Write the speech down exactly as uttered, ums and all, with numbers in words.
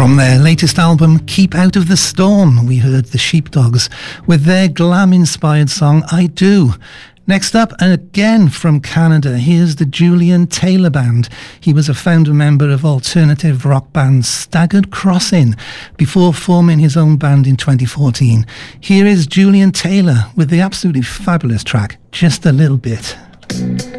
From their latest album, Keep Out of the Storm, we heard the Sheepdogs with their glam-inspired song, I Do. Next up, and again from Canada, here's the Julian Taylor Band. He was a founder member of alternative rock band Staggered Crossing before forming his own band in twenty fourteen. Here is Julian Taylor with the absolutely fabulous track, Just a Little Bit.